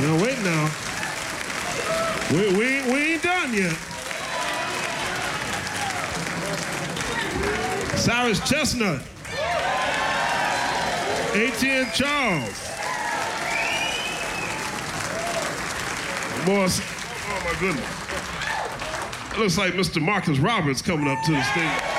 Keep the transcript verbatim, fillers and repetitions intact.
Now wait now. We, we, we ain't done yet. Cyrus Chestnut. A T N Charles. Boy, oh my goodness. It looks like Mister Marcus Roberts coming up to the stage.